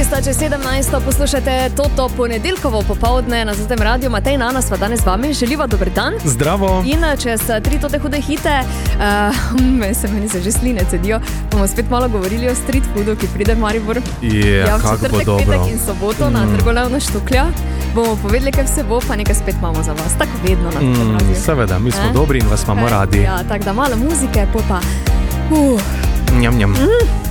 6 čez 17 poslušate Toto ponedeljkovo popoldne na Zlatem radiju. Matej in Ana sva danes z vami. Želiva dober dan. Zdravo. In čez 3 tote hude hite, meni se že sline cedijo, bomo spet malo govorili o street foodu, ki pride v Maribor. Ja, kako bo dobro. Petek in soboto na Trgolavna Štuklja. Bomo povedali, kaj vse bo, pa nekaj spet imamo za vas. Tako vedno na Zlatem radiju. Seveda, mi smo dobri in vas imamo radi. Ja, tako da malo muzike, pa Njam, njam.